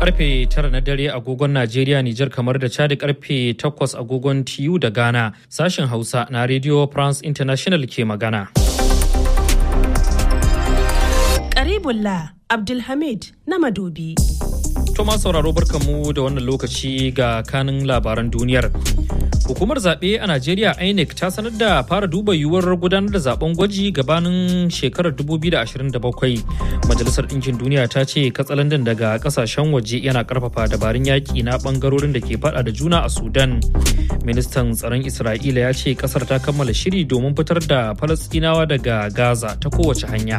Karfe 9 na dare agogon Najeriya, Nijar kamar da Chad, karfe 8 agogon TU da Ghana. Sashen Hausa na Radio France International ke magana. Karibullah Abdulhamid na Madobi. Toma sauraro barkanmu da wannan lokaci ga kanin labaran duniyar. Hukumar zaɓe a Najeriya INEC ta sanar da fara duba yiwuwar gudanar da zaben gwaji gabanin shekarar 2027. Majalisar Ɗinkin Duniya ta ce katsalandan daga ƙasashen waje yana ƙarfafa dabarun yaƙi na ɓangarorin da ke faɗa da juna a Sudan. Ministan tsaron Isra'ila ya ce ƙasar ta kammala shiri domin fitar da Falasɗinawa daga Gaza ta kowace hanya.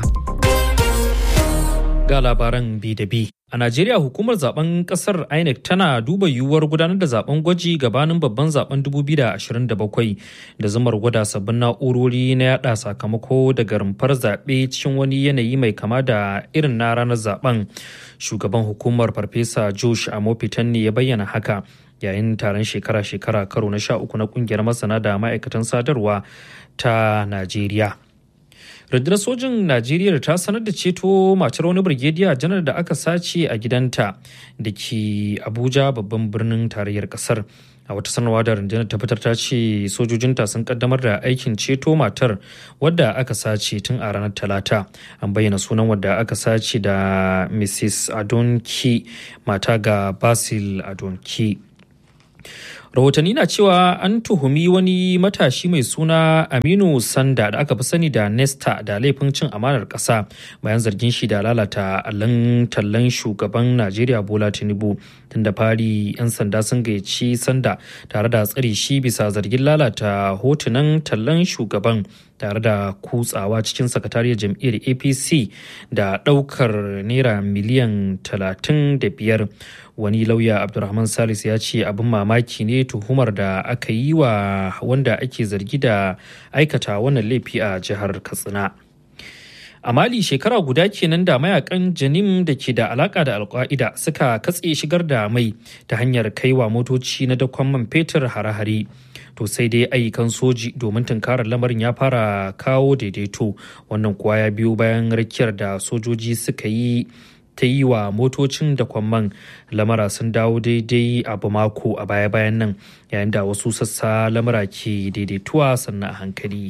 Ga labaran bi da bi. A Najeriya, hukumar zaben kasar INEC tana duba yiwuwar gudanar da zaben gwaji gabanin babban zaben 2027 da zumar gwada sabbin na'urori na yada sakamako daga rumfar zaɓe cikin wani yanayi mai kama da irin na ranar zaben. Shugaban hukumar Farfesa Josh Amopitan ne ya bayyana haka yayin taron shekara-shekara karo na 13 na kungiyar masana da ma'aikatan sadarwa ta Najeriya. Rundunar sojin Najeriya ta sanar da ceto matar wani birgediya janar da aka sace a gidanta da ke Abuja, babban birnin tarayyar kasar. A wata sanarwa da rundunar ta fitar ta ce sojojinta sun kaddamar da aikin ceto matar wadda aka sace tun a ranar Talata. An bayyana sunan wadda aka sace da Mrs. Adonki, mata ga Basil Adonki. Rahotanni na cewa an tuhumi wani matashi mai suna Aminu Sanda da aka fi sani da Nesta da laifin cin amanar ƙasa bayan zargin shi da lalata allon tallan shugaban Najeriya Bola Tinubu. Tun da fari 'yan sanda sun gayyaci Sanda tare da tsare shi bisa zargin lalata hotunan tallan shugaban tare da kutsawa cikin sakatariyar jam'iyyar APC da ɗaukar naira miliyan 35. Wani lauya Abdulrahman Salis ya ce abin mamaki ne tuhumar da aka yi wa wanda ake zargi da aikata wannan laifi a jihar Katsina. A Mali, shekara guda kenan da mayakan Janim da ke da alaka da Al-Qaida suka katse shigar da mai ta hanyar kaiwa motoci na dakon man fetur hare-hare. To sai dai ayyukan soji domin tunkarar lamarin ya fara kawo daidaito. Wannan kuwa ya biyo bayan rakiyar da sojoji suka yi ta yi wa motocin da kwamman. Lamara sun dawo daidai a Bamako a baya-bayan nan, yayin da wasu sassa lamara ke daidaituwa sannan a hankali.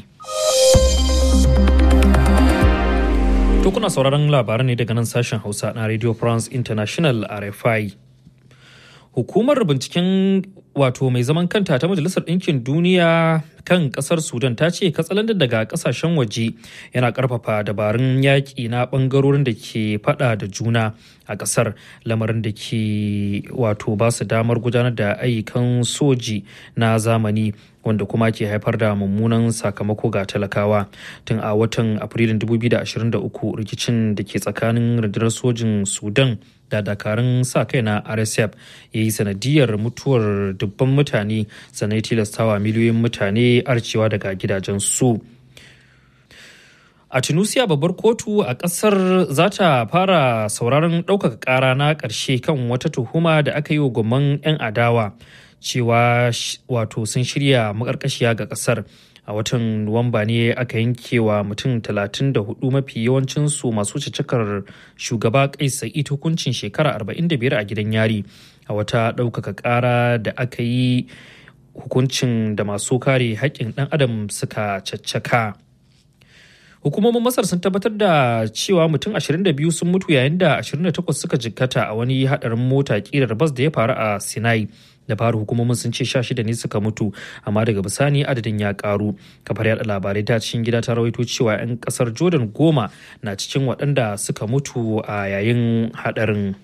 To kuna sauraron labaran ne daga nan sashen Hausa na Radio France International RFI. Hukumar binciken mai zaman kanta ta Majalisar Ɗinkin Duniya kan ƙasar Sudan ta ce katsalandan daga ƙasashen waje yana ƙarfafa dabarun yaƙi na ɓangarorin da ke faɗa da juna a ƙasar, lamarin da ke ba su damar gudanar da ayyukan soji na zamani wanda kuma ke haifar da mummunan sakamako ga talakawa. Tun a watan Afrilun 2023 rikicin da ke tsakanin rundunar sojin Sudan da dakarun sa kai na RSF ya yi sanadiyar mutuwar dubban mutane, sannan tilastawa miliyoyin mutane arcewa daga gidajensu. A Tunisia, babbar kotu a kasar za ta fara sauraron ɗaukaka ƙara na ƙarshe kan wata tuhuma da aka yi wa gwamman 'yan adawa cewa sun shirya maƙarƙashiya ga ƙasar. A watan Nuwamba ne aka yanke wa mutum 34 mafi yawancinsu masu cicikar shugaba Kais Saied hukuncin shekara 45 a gidan yari. A wata ɗaukaka ƙara da aka yi, hukuncin da masu kare haƙƙin ɗan adam suka caccaka. Hukumomin Masar sun tabbatar da cewa mutum 22 sun mutu yayin da 28 suka jikkata a wani haɗarin mota ƙirar bas da ya faru a Sinai. Da fari hukumomin sun ce 16 ne suka mutu, amma daga bisani adadin ya karu. Kafar yada labarai ta cikin gida ta rawaito cewa 'yan kasar Jordan 10 na cikin waɗanda suka mutu a yayin haɗarin.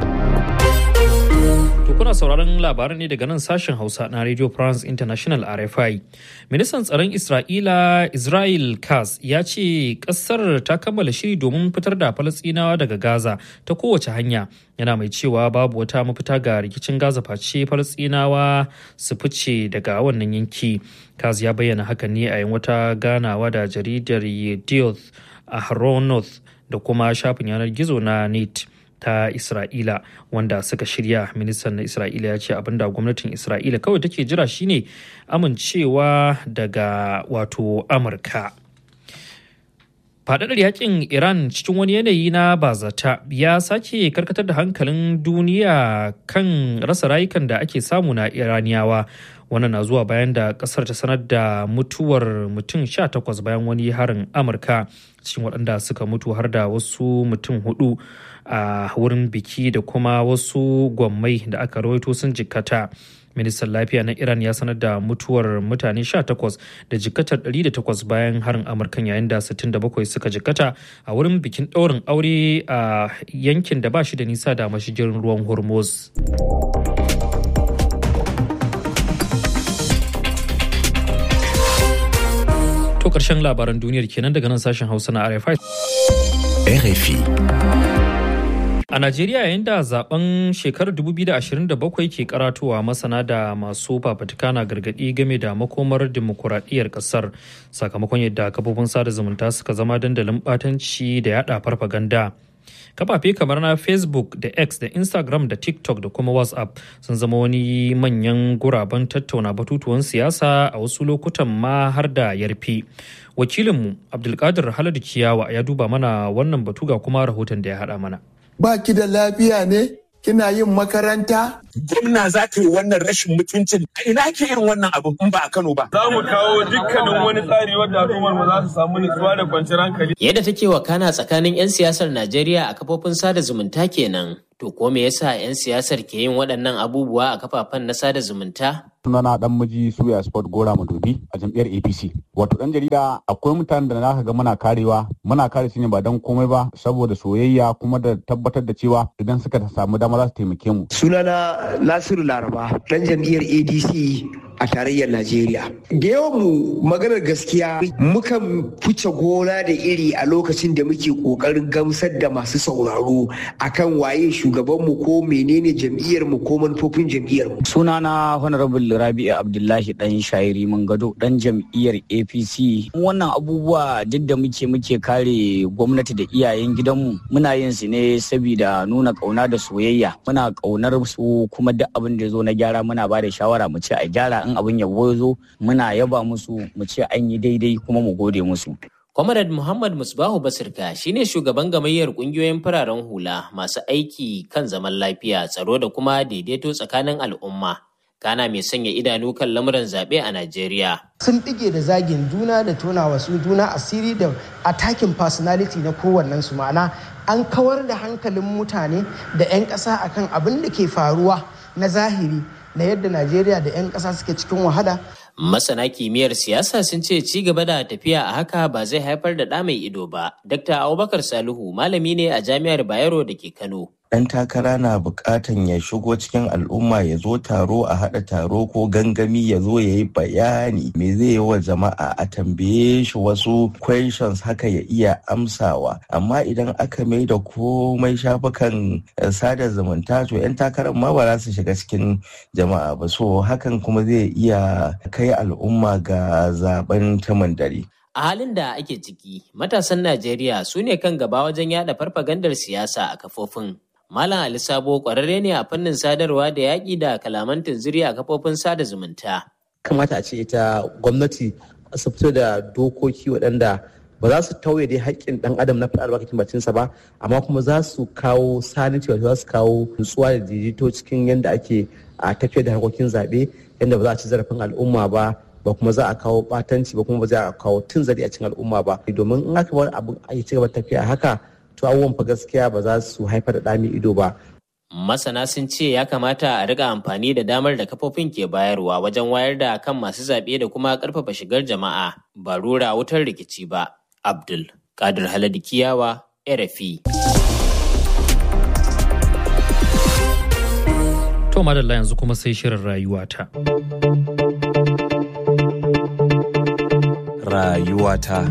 To kuna sauraron labaran ne daga nan sashen Hausa na Radio France International RFI. Ministan tsaron Isra'ila Israel Katz ya ce kasar ta kammala shiri domin fitar da Falasɗinawa daga Gaza ta kowace hanya. Yana mai cewa babu wata mafita ga rikicin Gaza face Falasɗinawa su fice daga wannan yanki. Katz ya bayyana hakan ne a yin wata ganawa da jaridar Yedioth Ahronoth da kuma shafin yanar gizo na NET ta Isra'ila wanda suka shirya. Ministan na Isra'ila ya ce abinda gwamnatin Isra'ila kawai take jira shine amincewa daga Amurka. Faɗaɗar yakin Iran cikin wani yanayi na bazata ya sake karkatar da hankalin duniya kan rasa rayukan da ake samu na Iraniyawa. Wannan na zuwa bayan da kasar ta sanar da mutuwar mutum 18 bayan wani harin Amurka, cikin waɗanda suka mutu har da wasu mutum 4 a wurin biki da kuma wasu gwammai da aka rawaito sun jikkata. Ministan lafiya na Iran ya sanar da mutuwar mutane 18 da jikkatar 108 bayan harin Amurkan, yayin da 67 suka jikkata a wurin bikin ɗaurin aure a yankin da ba shi da nisa da mashigin ruwan Hormuz. To ƙarshen labaran duniyar kenan daga nan sashen Hausa na RFI. A Najeriya, yayin da zaben shekarar 2027 ke karatowa, masana da masu fafutuka na gargaɗi game da makomar dimokuraɗiyyar ƙasar sakamakon yadda kafofin sada zumunta suka zama dandalin ɓatanci da yaɗa farfaganda. Kafafe kamar na Facebook da X da Instagram da TikTok da kuma WhatsApp sun zama wani manyan guraben tattauna batutuwan siyasa, a wasu lokutan ma har da yarfe. Wakilinmu Abdulkadir Haladu Kiyawa ya duba mana wannan batu ga kuma rahoton da ya haɗa mana. Ba ki da lafiya ne? Kina yin makaranta? Gwamna za ta yi wannan rashin mutuncin. A ina ke irin wannan abu in ba a Kano ba? Za mu kawo dukkanin wani tsari wanda al'ummar mu za su samu nutsuwa da kwanciyar hankali. Yadda take wakana tsakanin 'yan siyasar Najeriya a kafofin sada zumunta kenan. To ko me yasa 'yan siyasar ke yin waɗannan abubuwa a kafafen na sada zumunta? Sunana dan miji Suya Sport Gora Madobi a jam'iyyar APC. Wato dan jarida, akwai mutanen da naka ga muna kare su ne ba dan komai ba, saboda soyayya kuma da tabbatar da cewa idan suka samu dama za su taimake mu. Sunana Nasiru Laraba, dan jam'iyyar ADC a tarayyar Najeriya. Da yawan mu maganar gaskiya mukan fice gona da iri a lokacin da muke kokarin gamsar da masu sauraro akan waye shugabanmu ko menene jam'iyyar mu ko manufofin jam'iyyar mu. Sunana Honorable Rabi'u Abdullahi dan Shairi Mangado, dan jam'iyyar APC. Wannan abubuwa duk da muke kare gwamnati da iyayen gidanmu, muna yin su ne saboda nuna kauna da soyayya. Muna kaunar su kuma duk abin da ya zo na gyara muna ba da shawara mu ce a gyara, in abin yabo zo muna yaba musu mu ce an yi daidai kuma mu gode musu. Comrade Muhammad Musbahu Basirka shine shugaban gamayyar kungiyoyin fararen hula masu aiki kan zaman lafiya, tsaro da kuma daidaito tsakanin al'umma. Kana mai sanya idanu kan lamuran zaɓe a Najeriya. Sun ɗige da zagin juna da tona wasu juna asiri da attacking personality na kowannen su, ma'ana an kawar da hankalin mutane da 'yan ƙasa akan abin da ke faruwa na zahiri na yadda Najeriya da 'yan ƙasa suke cikin wahala. Masana kimiyyar siyasa sun ce ci gaba da tafiya a haka ba zai haifar da ɗa mai ido ba. Dr. Abubakar Salihu malami ne a Jami'ar Bayero da ke Kano. Ɗan takara na buƙatan ya shigo cikin al'umma, ya zo taro, a haɗa taro ko gangami, ya zo ya yi bayani me zai yi wa jama'a, a tambaye shi wasu questions haka ya iya amsawa. Amma idan aka mai da komai shafukan sada zumunta, to 'yan takarar ma ba za su shiga cikin jama'a ba, so hakan kuma zai iya kai al'umma ga zaben taman dare. A halin da ake ciki, matasan Najeriya su ne kan gaba wajen yada farfagandar siyasa a kafofin. Malam Ali Sabo ƙwararre ne a fannin sadarwa da yaƙi da kalaman tunziri a kafofin sada zumunta. Kamata a ce ita gwamnati su fito da dokoki waɗanda ba za su tauye dai haƙƙin ɗan adam na faɗa albarkacin bacinsa ba, amma kuma za su kawo saniti, wato za su kawo nutsuwa da daidaito cikin yadda ake a tafiyar da harkokin zaɓe, yadda ba za a ci zarafin al'umma ba kuma za a kawo ɓatanci ba, kuma ba za a kawo tunzari a cikin al'umma ba. Domin in aka bar abin a ci gaba tafiya haka, to abubuwan fa gaskiya ba za su haifar da ɗami ido ba. Masana sun ce ya kamata a riga amfani da damar da kafofin ke bayarwa wajen wayar da kan masu zaɓe da kuma ƙarfafa shigar jama'a, ba rura wutar rikici ba. Abdul Kadir Haladu Kiyawa, RFI. To madalla, yanzu kuma sai shirin rayuwata. Rayuwata.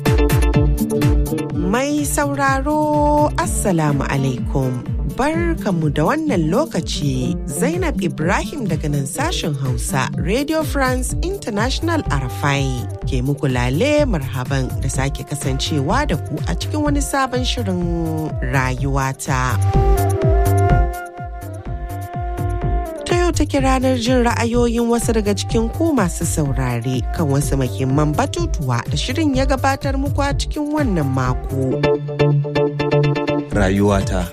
Mai sauraro Assalamu alaikum. Barkamu da wannan lokaci. Zainab Ibrahim daga nan sashen Hausa Radio France International RFI ke muku lale marhaban da sake kasancewa da ku a cikin wani sabon shirin rayuwata. take ranar jin ra'ayoyin wasu daga cikin ku masu saurare kan wasu muhimman batutuwa da shirin ya gabatar muku a cikin wannan mako. Rayuwata.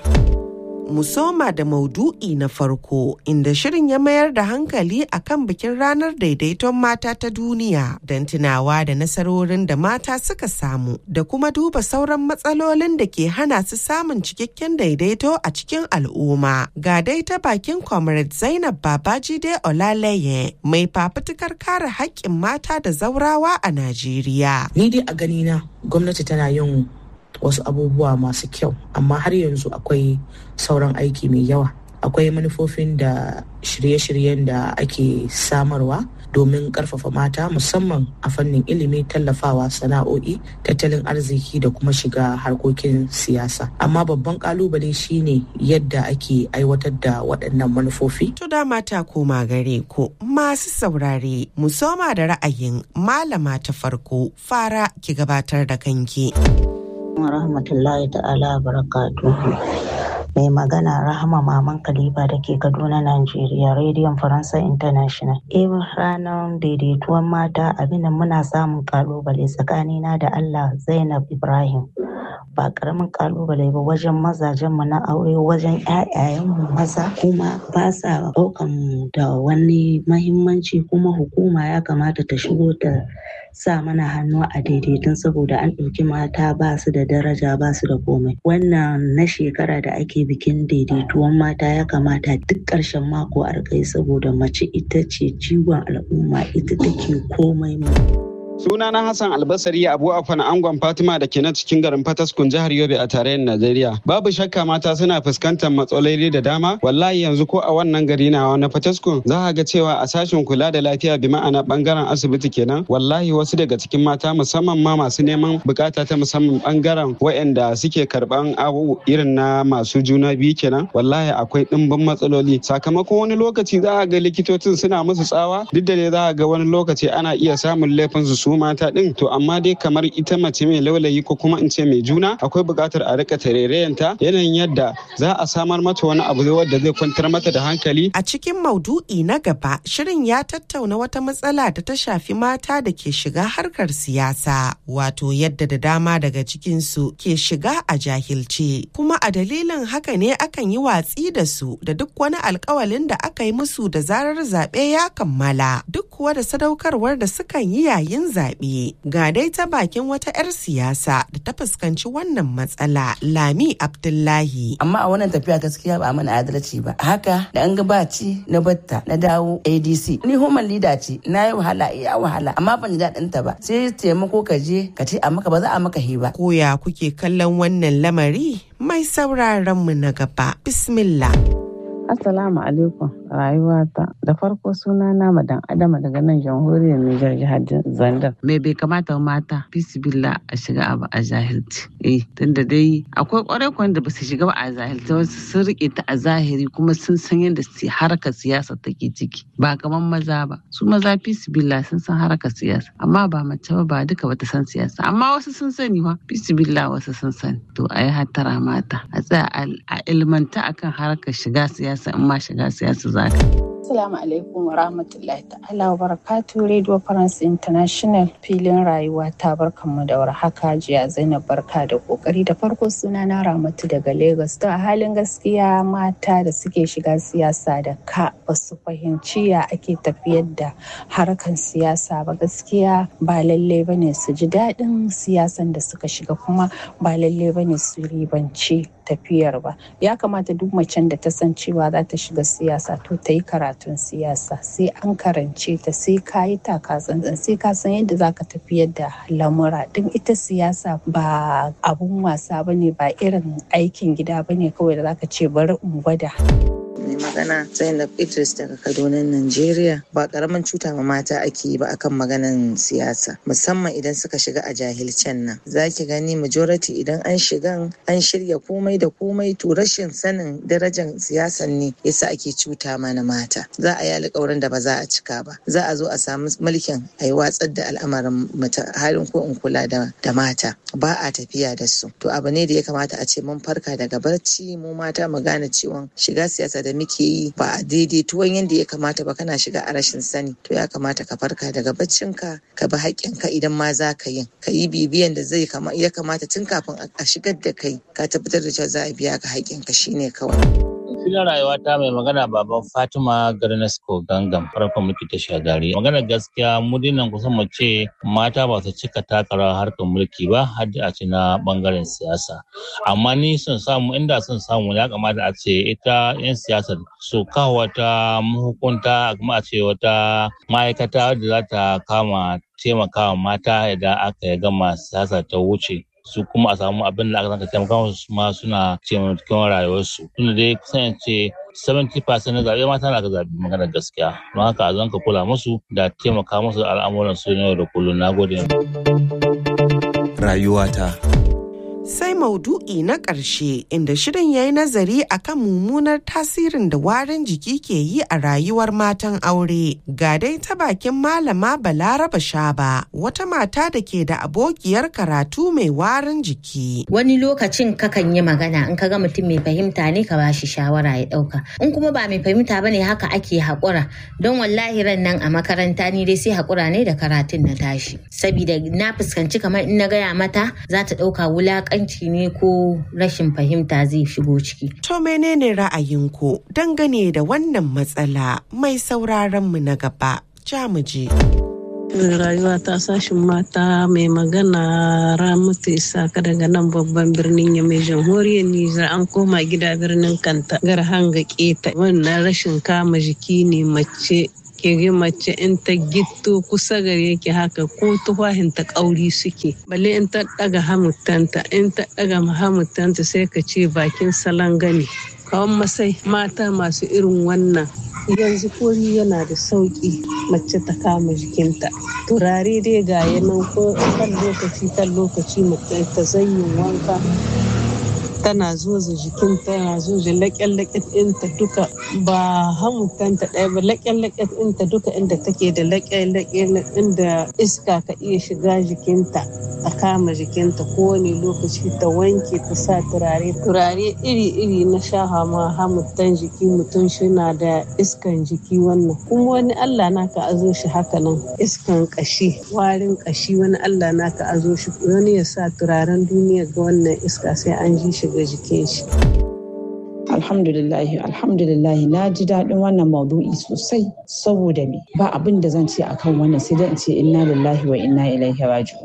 Mu soma da maudu'i na farko inda shirin ya mayar da hankali akan bikin ranar daidaiton mata ta duniya don tunawa da nasarorin da mata suka samu da kuma duba sauran matsalolin da ke hana su samun cikakken daidaito a cikin al'umma. Ga dai ta bakin Comrade Zainab Babajide Olaleye mai fafutukar kare haƙƙin mata da zaurawa a Najeriya. Ni dai a ganina gwamnati tana yin wasu abubuwa masu kyau, amma har yanzu akwai sauran aiki mai yawa. Akwai manufofin da shirye-shiryen da ake samarwa domin karfafa mata musamman a fannin ilimi, tallafawa sana'o'i, tattalin arziki da kuma shiga harkokin siyasa. Amma babban kalubale shine yadda ake aiwatar da waɗannan manufofi. To da mata koma gare ku masu saurare, mu soma da ra'ayin malama ta farko. Fara ki gabatar da kanki. Rahmatullahi ta'ala barakatuhu. Mai magana Rahama Maman Khalifa da ke Kaduna, Najeriya, Rediyon Faransa International. Ranar daidaituwan mata abinda muna samun kalubale tsakanina da Allah Zainab Ibrahim. Ba karamin kalubale ba wajen mazajenmu na aure, wajen ƴaƴayenmu maza kuma ba sa ɗaukan da wani mahimmanci, kuma hukuma ya kamata ta shigo ta sa mana hannu a daidaiton, saboda an ɗauki mata ba su da daraja, ba su da komai. Wannan na shekara da ake bikin daidaituwan mata ya kamata duk ƙarshen mako a rikai, saboda mace ita ce jigon al'umma, ita take komai mu. Sunana Hassan Albasari Abu Afan Angon Fatima da ke nan cikin garin Fataskun jihar Yobe a tarayyar Najeriya. Babu shakka mata suna fuskantar matsaloli da dama. Wallahi yanzu ko a wannan gari na Fataskun za a ga cewa a sashen kula da lafiya bi ma'ana bangaren asibiti kenan. Wallahi wasu daga cikin mata musamman ma masu neman bukata ta musamman bangaren waɗanda suke karban abu irin na masu juna biyu kenan. Wallahi akwai ɗimbin matsaloli. Sakamakon wani lokaci za a ga likitocin suna musu tsawa, duk da dai za a ga wani lokaci ana iya samun laifin su mata din, to amma dai kamar ita mace mai laulayi ko kuma in ce mai juna, akwai buƙatar a rika tarerayanta yanayin yadda za a samar mata wani abu wanda zai kwantar mata da hankali. A cikin maudu'i na gaba, shirin ya tattauna wata matsala da ta shafi mata da ke shiga harkar siyasa, wato yadda da dama daga cikinsu ke shiga a jahilce, kuma a dalilin haka ne akan yi watsi da su da duk wani alkawalin da aka yi musu da zarar zaɓe ya kammala, duk kuwa da sadaukarwar da sukan yi yayin zaɓe. Ga dai ta bakin wata 'yar siyasa da ta fuskanci wannan matsala, Lami Abdullahi. Amma a wannan tafiya gaskiya ba a mana adalci ba. Haka da an gabaci na batta na dawo ADC. Ni human leader ce, na yi wahala iya wahala, amma ban ji daɗin ta ba. Sai taimako ka je ka ce a maka ba za a maka hiba. Koya kuke kallon wannan lamari? Mai sauraron mu na gaba. Bismillah. Assalamu alaikum rayuwata. Da farko suna na Madan Adama daga nan jamhuriyar Nijar jihar Zandar. Me bai kamata mata bisbillah a shiga abu a jahilci. Tunda dai akwai kwarai da ba su shiga ba a jahilci, wasu sun rike ta a zahiri kuma sun san yadda harkar siyasa take ciki. Ba kamar maza ba. Su maza bisbillah sun san harkar siyasa, amma ba mace ba duka bata san siyasa. Amma wasu sun sani wa bisbillah wasu sun sani. To a yi hattara mata. A tsaya a ilmanta akan harkar shiga siyasa. In ma shiga siyasa za ka. Assalamu alaikum wa rahmatullahi ta'ala wa barakatuh. Radio France International filin rayuwa ta barkanmu da warhaka. Jiya Zainab barka da kokari. Da farko suna na Ramatu daga Lagos. To a halin gaskiya mata da suke shiga siyasa da ka ba su fahimci ya ake tafiyar da harkan siyasa ba, gaskiya ba lalle bane su ji daɗin siyasan da suka shiga, kuma ba lalle bane su ribanci tafiyar ba. Ya kamata duk macen da ta san cewa za ta shiga siyasa to ta yi karatun siyasa, sai an karance ta, sai ka yi takatsantsan, sai ka san yadda za ka tafiyar da lamura. Din ita siyasa ba abun wasa bane, ba irin aikin gida bane kawai da za ka ce bari in gwada. Mai magana Zainab Idris daga Kaduna, Najeriya. Ba karamin cuta ma mata ake yi ba akan maganan siyasa, musamman idan suka shiga a jahilcen nan. Za ki gani majority idan an shigan an shirya komai da komai, to rashin sanin darajar siyasan ne yasa ake cuta mana mata. Za a yi alƙawarin da ba za a cika ba. Za a zo a samu mulkin a yi watsar da al'amarin halin ko in kula da mata. Ba a tafiya da su. To abu ne da ya kamata a ce mun farka daga barci, mu mata mu gane cewa shiga siyasa da muke yi ba a daidaituwan yadda ya kamata ba kana shiga a rashin sani, to ya kamata ka farka daga baccinka ka bi haƙƙinka idan ma za ka yi bibiyan da ya kamata tun kafin a shigar da kai ka tabbatar da cewa za a biya ka haƙƙinka shine kawai. Filin rayuwa ta mai magana baban Fatima Garnasko Gangam farkon mulki ta Shagari. Maganar gaskiya mu dinnan kusan mu ce mata ba su cika taka rawar harkar mulki ba har da a ce na bangaren siyasa. Amma ni son samu ya kamata a ce ita 'yan siyasar su kawo wata mahukunta kuma a ce wata ma'aikata wadda za ta kama taimakawa mata idan aka gama siyasa ta wuce. Su kuma a samu abin da aka zaka taimaka musu ma suna taimakon rayuwarsu. Tunda dai kusan ce 70% na zaɓe mata na ka zaɓi maganar gaskiya. Don haka a zanka kula musu da taimaka musu al'amuran su ne da kullum. Na gode. Rayuwata. Sai maudu'i na ƙarshe inda shirin ya yi nazari akan mummunar tasirin da warin jiki ke yi a rayuwar matan aure. Ga dai ta bakin Malama Balaraba Shaba, wata mata da ke da abokiyar karatu mai warin jiki. Wani lokacin kakan yi magana in ka ga mutum mai fahimta ne ka bashi shawara ya ɗauka. In kuma ba mai fahimta ba ne haka ake haƙura. Don wallahi ran nan a makaranta ni dai sai haƙura ne da karatun na tashi. Sabida na fuskanci kamar in na gaya mata za ta ɗauka wulaƙanci ne ko rashin fahimta zai shigo ciki. To menene ra'ayinku dangane da wannan matsala? Mai sauraron mu na gaba, Jamuje. Rayuwa ta sashin mata mai magana Ramatu Isaka daga nan babban birnin Yamai jamhuriyar Nijar, an koma gida birnin Kanta Garhanga Keta. Wannan rashin kama jiki ne mace in ta gitto kusa gare ki haka ko tufahin ta kauri suke, balle in ta daga hamutanta sai ka ce bakin salon gani. Kawan masai mata masu irin wannan yanzu kori yana da sauki mace ta kama jikinta. Turare dai ga yanan ko kan lokaci mutum ta zanyin wanka tana zoza jikin tana zoza laƙen-laƙen ɗinta duka ba hamutanta ɗaya ba, laƙen-laƙen ɗinta duka inda take da laƙen-laƙen inda iska ka iya shiga jikinta a kama jikinta kowane lokaci ta wanke ta sa turare iri-iri na shaha ma hamutan jiki mutum shina da iskan jiki wannan kuma wani Allah naka azo shi haka nan iskan ƙashi warin ƙashi wani Allah naka azo shi wani ya sa turaren duniya ga wannan iska sai an ji shi ga jikin shi. Alhamdulillahi na ji daɗin wannan maudu'i sosai saboda me ba abin da zan ce akan wannan sai dai in ce inna lillahi wa inna ilaihi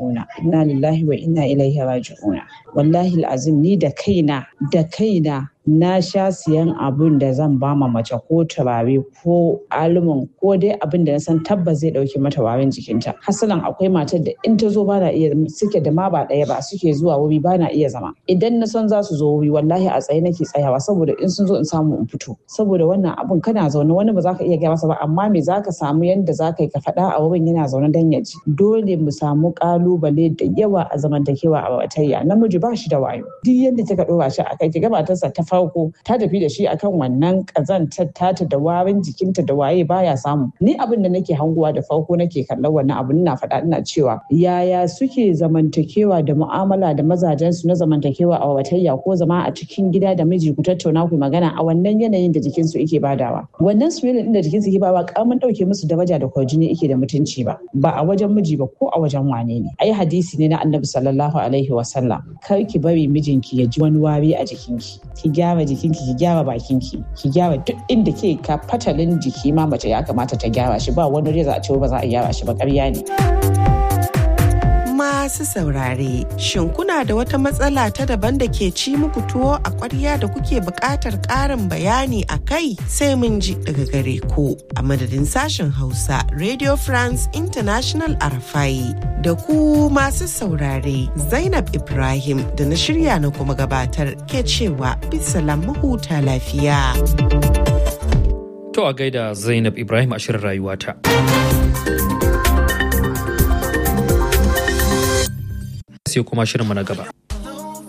raji'una. Wallahi al'azim ni da kaina na sha siyan abin da zan ba ma mace ko turare ko alumin ko dai abin da na san tabbas zai dauke mata warin jikinta. Hasalan akwai matar da in ta zo ba na iya suke da ma ba ɗaya ba suke zuwa wuri ba na iya zama. Idan na san za su zo wuri wallahi a tsaye nake tsayawa saboda in sun zo in samu in fito. Saboda wannan abin kana zaune wani ba za ka iya gaya masa ba amma me za ka samu yadda za ka yi ka faɗa a wurin yana zaune dan ya ji. Dole mu samu ƙalubale da yawa a zamantakewa a batayya. Namiji ba shi da wayo. Duk yadda kika ɗora shi a kai ki ga matarsa ta farko ta tafi da shi akan wannan kazantar tata da warin jikinta da waye baya samu. Ni abin da nake hanguwa da farko nake kallon wannan abin ina faɗa ina cewa yaya suke zamantakewa da mu'amala da mazajen su na zamantakewa a watayya ko zama a cikin gida da miji ku tattauna ku magana a wannan yanayin da jikin su yake badawa. Wannan feeling din da jikin su yake bawa kamun dauke musu daraja da kwarjini yake da mutunci ba a wajen miji ba ko a wajen wane ne. Ai hadisi ne na Annabi sallallahu alaihi wasallam, kar ki bari mijinki ya ji wani wari a jikinki, ki gyara jikinki, ki gyara bakinki, ki gyara duk inda ke ka fatalin jiki ma mace ya kamata ta gyara shi, ba wani reza a ce ba za a gyara shi ba, ƙarya ne. Masu saurare, shin kuna da wata matsala ta daban da ke ci muku tuwo a ƙwarya da kuke buƙatar ƙarin bayani a kai? Sai mun ji daga gare ku. A madadin sashen Hausa Radio France International Arafai da ku masu saurare, Zainab Ibrahim da na shirya na kuma gabatar ke cewa bisalam mahuta lafiya. To a gaida Zainab Ibrahim a shirin rayuwata. Sai kuma shirinmu na gaba.